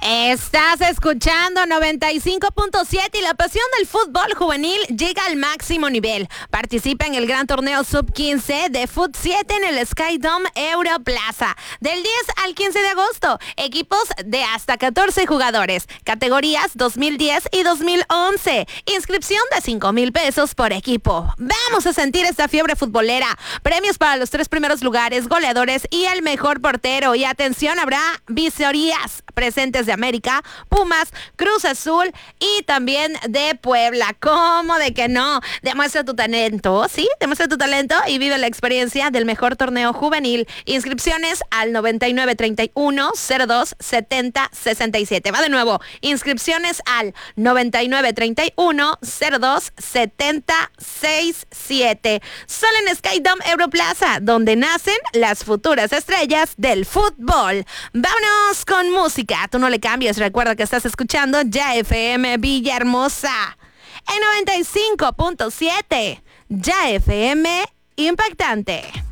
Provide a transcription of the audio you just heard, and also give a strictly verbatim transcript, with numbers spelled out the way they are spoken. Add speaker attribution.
Speaker 1: Estás escuchando noventa y cinco punto siete y la pasión del fútbol juvenil llega al máximo nivel. Participa en el gran torneo sub quince de Fut siete en el Skydome Europlaza. Del diez al quince de agosto, equipos de hasta catorce jugadores, categorías dos mil diez y dos mil once. Inscripción de cinco mil pesos por equipo. Vamos a sentir esta fiebre futbolera. Premios para los tres primeros lugares, goleadores y el mejor portero. Y atención, habrá visorías presentes de América, Pumas, Cruz Azul y también de Puebla. ¿Cómo de que no? Demuestra tu talento, ¿sí? Demuestra tu talento y vive la experiencia del mejor torneo juvenil. Inscripciones al noventa y nueve treinta y uno cero dos setenta sesenta y siete. Va de nuevo. Inscripciones al noventa y nueve treinta y uno cero dos setenta sesenta y siete. Solo en Skydome Europlaza, donde nacen las futuras estrellas del fútbol. Vámonos con música. Tú no le cambies. Recuerda que estás escuchando Ya F M Villahermosa en noventa y cinco punto siete. Ya F M Impactante.